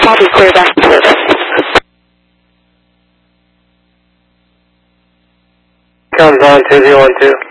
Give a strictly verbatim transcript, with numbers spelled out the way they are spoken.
Copy, clear back to service. Comes on two zero one two.